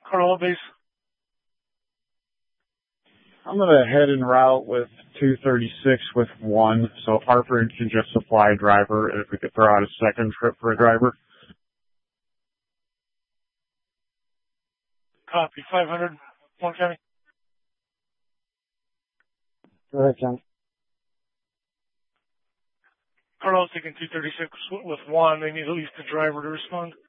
Corolla base. I'm going to head en route with 236 with 1, so Harper can just supply a driver, and if we could throw out a second trip for a driver. Copy. 500, 1 County. Go ahead, John. Carlos taking 236 with 1. They need at least a driver to respond.